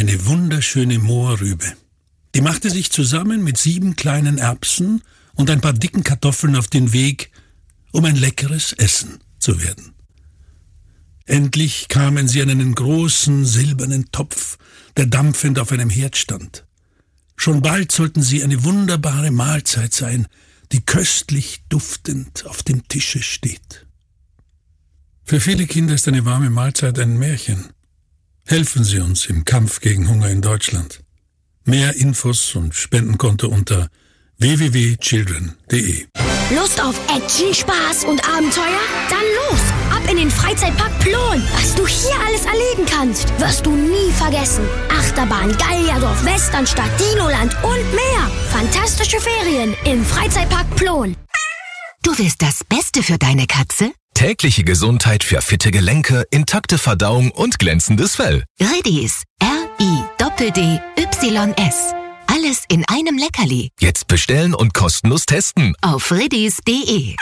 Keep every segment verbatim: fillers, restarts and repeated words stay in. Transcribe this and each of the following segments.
eine wunderschöne Mohrrübe. Die machte sich zusammen mit sieben kleinen Erbsen und ein paar dicken Kartoffeln auf den Weg, um ein leckeres Essen zu werden. Endlich kamen sie an einen großen silbernen Topf, der dampfend auf einem Herd stand. Schon bald sollten sie eine wunderbare Mahlzeit sein, die köstlich duftend auf dem Tische steht. Für viele Kinder ist eine warme Mahlzeit ein Märchen. Helfen Sie uns im Kampf gegen Hunger in Deutschland. Mehr Infos und Spendenkonto unter w w w punkt children punkt d e. Lust auf Action, Spaß und Abenteuer? Dann los! Ab in den Freizeitpark Plon! Was du hier alles erleben kannst, wirst du nie vergessen. Achterbahn, Gallierdorf, Westernstadt, Dinoland und mehr. Fantastische Ferien im Freizeitpark Plon. Du willst das Beste für deine Katze? Tägliche Gesundheit für fitte Gelenke, intakte Verdauung und glänzendes Fell. Riddies. R I D D Y S. Alles in einem Leckerli. Jetzt bestellen und kostenlos testen. Auf riddies punkt d e.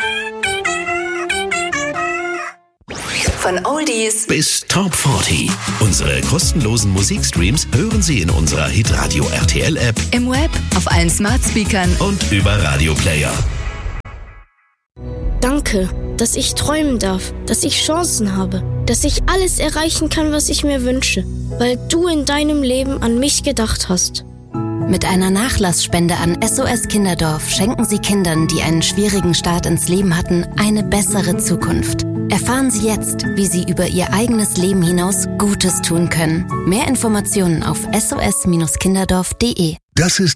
Von Oldies bis Top vierzig. Unsere kostenlosen Musikstreams hören Sie in unserer Hitradio R T L App, im Web, auf allen Smart Speakern und über Radioplayer. Danke, dass ich träumen darf, dass ich Chancen habe, dass ich alles erreichen kann, was ich mir wünsche, weil du in deinem Leben an mich gedacht hast. Mit einer Nachlassspende an S O S Kinderdorf schenken Sie Kindern, die einen schwierigen Start ins Leben hatten, eine bessere Zukunft. Erfahren Sie jetzt, wie Sie über Ihr eigenes Leben hinaus Gutes tun können. Mehr Informationen auf s o s kinderdorf punkt d e. Das ist